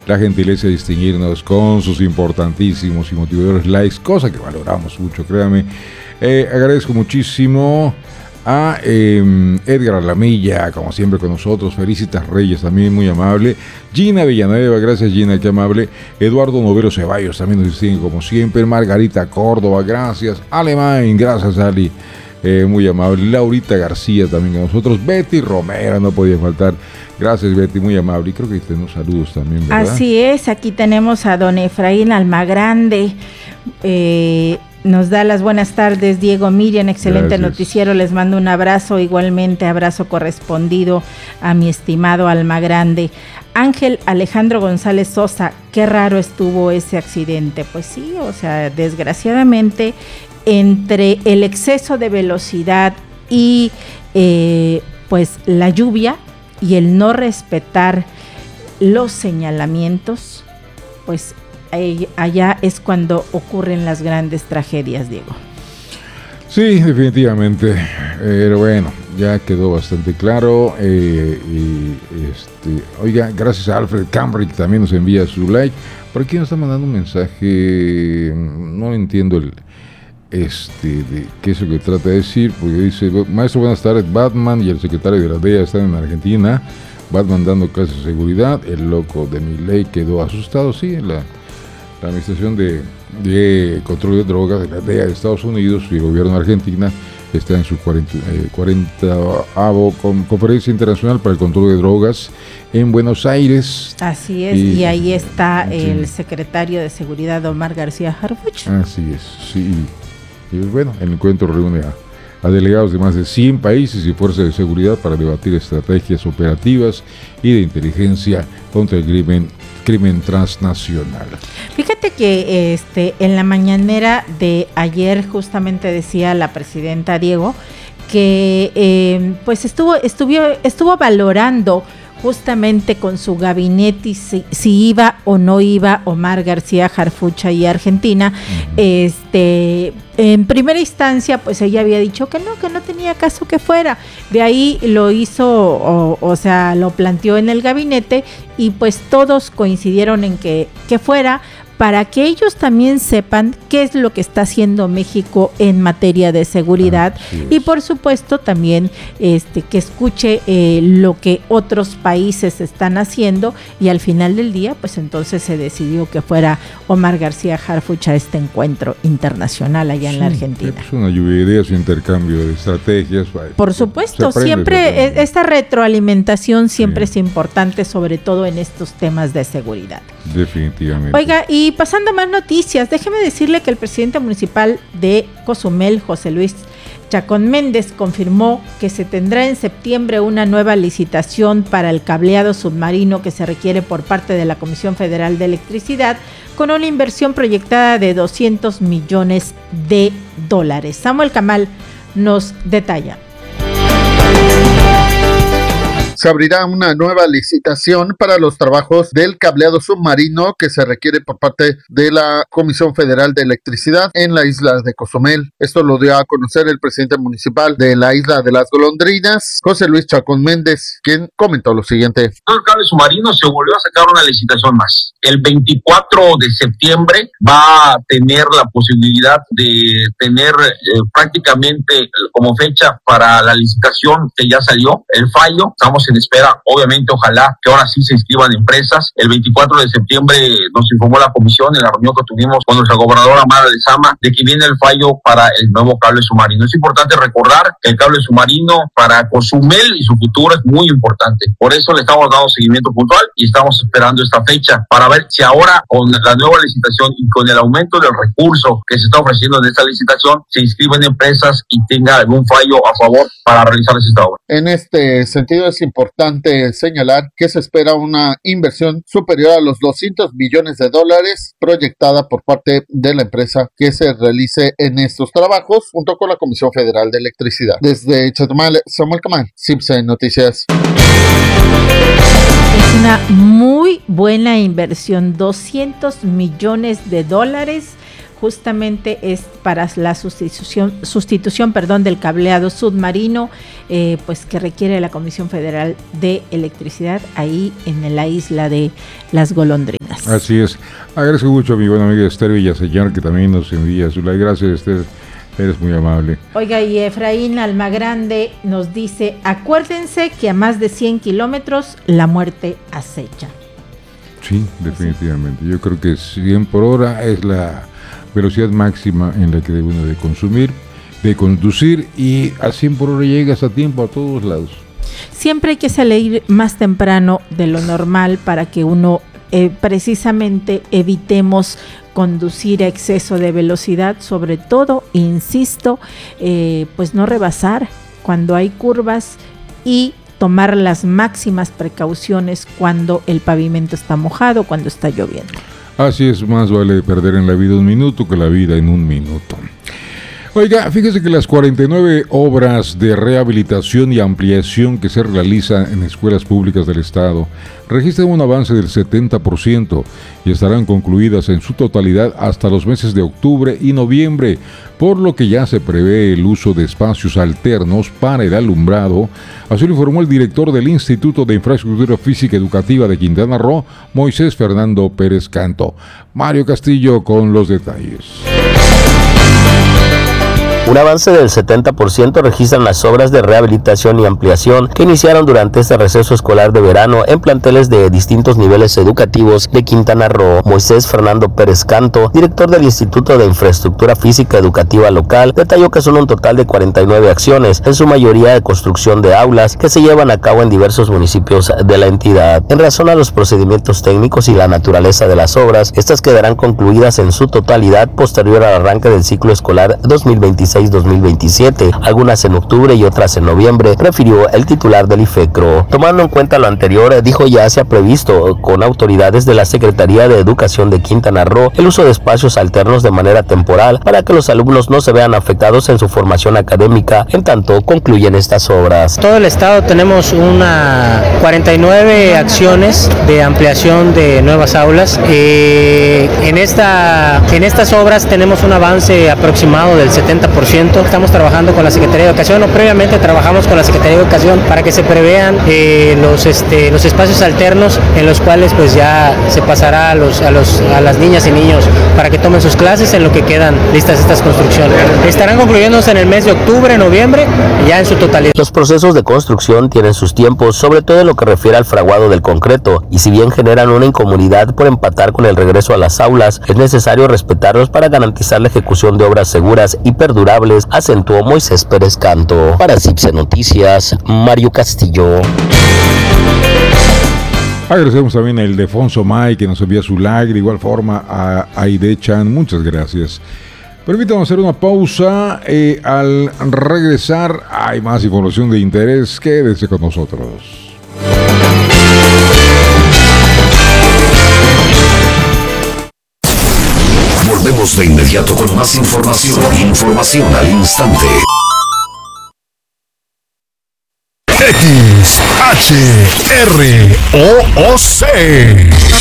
la gentileza de distinguirnos con sus importantísimos y motivadores likes, cosa que valoramos mucho, créame. Agradezco muchísimo a Edgar Alamilla, como siempre con nosotros. Felicitas Reyes, también muy amable. Gina Villanueva, gracias Gina, qué amable. Eduardo Novero Ceballos, también nos distingue como siempre. Margarita Córdoba, gracias. Alemán, gracias Ali, muy amable. Laurita García también con nosotros. Betty Romero, no podía faltar. Gracias Betty, muy amable. Y creo que tenemos saludos también, ¿verdad? Así es, aquí tenemos a don Efraín Almagrande. Nos da las buenas tardes, Diego, Miriam, excelente Gracias. Noticiero, les mando un abrazo, igualmente abrazo correspondido a mi estimado Almagrande. Ángel Alejandro González Sosa, qué raro estuvo ese accidente. Pues sí, o sea, desgraciadamente, entre el exceso de velocidad y pues la lluvia y el no respetar los señalamientos, pues allá es cuando ocurren las grandes tragedias, Diego. Sí, definitivamente, pero bueno, ya quedó bastante claro. Oiga, gracias a Alfred Cambridge, también nos envía su like. Por aquí nos está mandando un mensaje, no entiendo de qué es lo que trata de decir, porque dice: maestro, buenas tardes, Batman y el secretario de la DEA están en Argentina. Batman dando clases de seguridad, el loco de Milei quedó asustado. Sí, la Administración de Control de Drogas de la DEA de Estados Unidos y el gobierno de Argentina está en su 40avo Conferencia Internacional para el Control de Drogas en Buenos Aires. Así es, y ahí está el secretario de Seguridad, Omar García Harfuch. Así es, sí. Y bueno, el encuentro reúne a delegados de más de 100 países y fuerzas de seguridad para debatir estrategias operativas y de inteligencia contra el crimen transnacional. Fíjate que en la mañanera de ayer justamente decía la presidenta Diego que pues estuvo valorando justamente con su gabinete si iba o no iba Omar García Harfuch y Argentina. En primera instancia pues ella había dicho que no tenía caso que fuera. De ahí lo hizo, o sea, lo planteó en el gabinete y pues todos coincidieron en que fuera, para que ellos también sepan qué es lo que está haciendo México en materia de seguridad y por supuesto también que escuche lo que otros países están haciendo, y al final del día pues entonces se decidió que fuera Omar García Harfuch a este encuentro internacional allá en la Argentina. Es una lluvia de ideas, un intercambio de estrategias. Por supuesto, siempre esta retroalimentación siempre es importante, sobre todo en estos temas de seguridad. Definitivamente. Oiga, y pasando a más noticias, déjeme decirle que el presidente municipal de Cozumel, José Luis Chacón Méndez, confirmó que se tendrá en septiembre una nueva licitación para el cableado submarino que se requiere por parte de la Comisión Federal de Electricidad, con una inversión proyectada de $200 millones. Samuel Camal nos detalla. Se abrirá una nueva licitación para los trabajos del cableado submarino que se requiere por parte de la Comisión Federal de Electricidad en la isla de Cozumel. Esto lo dio a conocer el presidente municipal de la isla de las Golondrinas, José Luis Chacón Méndez, quien comentó lo siguiente. El cable submarino se volvió a sacar una licitación más. El 24 de septiembre va a tener la posibilidad de tener prácticamente como fecha para la licitación que ya salió, el fallo. Estamos en espera, obviamente, ojalá que ahora sí se inscriban empresas. El 24 de septiembre nos informó la comisión en la reunión que tuvimos con nuestra gobernadora Mara Lezama de que viene el fallo para el nuevo cable submarino. Es importante recordar que el cable submarino para Cozumel y su futuro es muy importante. Por eso le estamos dando seguimiento puntual y estamos esperando esta fecha para ver si ahora con la nueva licitación y con el aumento del recurso que se está ofreciendo en esta licitación se inscriben empresas y tenga algún fallo a favor para realizar esta obra. En este sentido es importante señalar que se espera una inversión superior a los $200 millones proyectada por parte de la empresa que se realice en estos trabajos junto con la Comisión Federal de Electricidad. Desde Chetumal, Samuel Camal, CIPSE Noticias. Es una muy buena inversión, $200 millones, justamente es para la sustitución del cableado submarino, pues que requiere la Comisión Federal de Electricidad ahí en la isla de las Golondrinas. Así es. Agradezco mucho a mi buena amiga Esther Villaseñor, que también nos envía su like. Gracias, Esther. Eres muy amable. Oiga, y Efraín Almagrande nos dice, acuérdense que a más de 100 kilómetros la muerte acecha. Sí, definitivamente. Yo creo que 100 por hora es la velocidad máxima en la que debe uno de conducir, y a 100 por hora llegas a tiempo a todos lados. Siempre hay que salir más temprano de lo normal para que uno precisamente evitemos conducir a exceso de velocidad, sobre todo, insisto, pues no rebasar cuando hay curvas y tomar las máximas precauciones cuando el pavimento está mojado, cuando está lloviendo. Así es, más vale perder en la vida un minuto que la vida en un minuto. Oiga, fíjese que las 49 obras de rehabilitación y ampliación que se realizan en escuelas públicas del Estado registran un avance del 70% y estarán concluidas en su totalidad hasta los meses de octubre y noviembre, por lo que ya se prevé el uso de espacios alternos para el alumbrado. Así lo informó el director del Instituto de Infraestructura Física Educativa de Quintana Roo, Moisés Fernando Pérez Canto. Mario Castillo con los detalles. Un avance del 70% registran las obras de rehabilitación y ampliación que iniciaron durante este receso escolar de verano en planteles de distintos niveles educativos de Quintana Roo. Moisés Fernando Pérez Canto, director del Instituto de Infraestructura Física Educativa Local, detalló que son un total de 49 acciones, en su mayoría de construcción de aulas, que se llevan a cabo en diversos municipios de la entidad. En razón a los procedimientos técnicos y la naturaleza de las obras, estas quedarán concluidas en su totalidad posterior al arranque del ciclo escolar 2026-2027, algunas en octubre y otras en noviembre, refirió el titular del IFECRO. Tomando en cuenta lo anterior, dijo, ya se ha previsto con autoridades de la Secretaría de Educación de Quintana Roo el uso de espacios alternos de manera temporal para que los alumnos no se vean afectados en su formación académica en tanto concluyen estas obras. Todo el estado tenemos 49 acciones de ampliación de nuevas aulas. En estas obras tenemos un avance aproximado del 70%. Estamos trabajando con la Secretaría de Educación, o previamente trabajamos con la Secretaría de Educación para que se prevean los espacios alternos en los cuales pues ya se pasará a las niñas y niños para que tomen sus clases en lo que quedan listas estas construcciones. Estarán concluyéndose en el mes de octubre, noviembre, ya en su totalidad. Los procesos de construcción tienen sus tiempos, sobre todo en lo que refiere al fraguado del concreto, y si bien generan una incomodidad por empatar con el regreso a las aulas, es necesario respetarlos para garantizar la ejecución de obras seguras y perdurables, acentuó Moisés Pérez Canto. Para CIPSE Noticias, Mario Castillo. Agradecemos también a Ildefonso May, que nos envía su like, de igual forma a Aide Chan, muchas gracias. Permítanos hacer una pausa. Al regresar hay más información de interés. Quédese con nosotros. Volvemos de inmediato con más información al instante. XHROOC